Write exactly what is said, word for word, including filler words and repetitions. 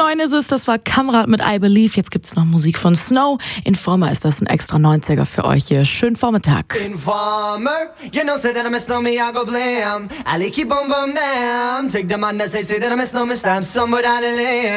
neun ist es, das war Kamrat mit I Believe. Jetzt gibt's noch Musik von Snow. Informer ist das ein extra neunziger für euch hier. Schönen Vormittag. Informer, you know, say that I'm a snowman, I go blam. I like keep on bum down. Take the man that say, say that I'm a snowman, stamp somewhere down the lane.